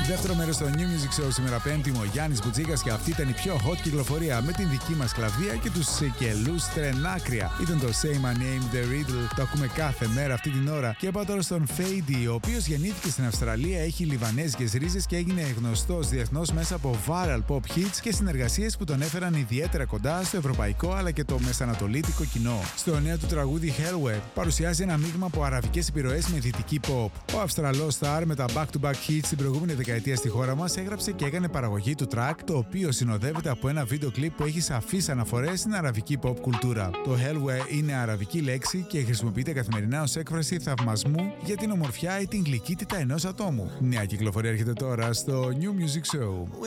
Δεύτερο μέρος στο New Music Show σήμερα Πέμπτη, ο Γιάννης Μπουτζίκας, και αυτή ήταν η πιο hot κυκλοφορία με την δική μας κλαβδία και τους κελούς τρενάκρια. Ήταν το Say My Name The Riddle, το ακούμε κάθε μέρα αυτή την ώρα. Και πάω τώρα στον Fady, ο οποίος γεννήθηκε στην Αυστραλία, έχει λιβανέζικες ρίζες και έγινε γνωστός διεθνώς μέσα από viral pop hits και συνεργασίες που τον έφεραν ιδιαίτερα κοντά στο ευρωπαϊκό αλλά και το μεσανατολίτικο κοινό. Στο νέο του τραγούδι Hellway παρουσιάζει ένα μείγμα από αραβικές επιρροές με δυτική pop. Ο Αυστραλός star με τα back-to-back hits στην προηγούμενη δεκαετία στη χώρα μας έγραψε και έκανε παραγωγή του track, το οποίο συνοδεύεται από ένα βίντεο κλιπ που έχει σαφείς αναφορές στην αραβική pop κουλτούρα. Το Hellway είναι αραβική λέξη και χρησιμοποιείται καθημερινά ως έκφραση θαυμασμού για την ομορφιά ή την γλυκύτητα ενός ατόμου. Νέα κυκλοφορία έρχεται τώρα στο New Music Show.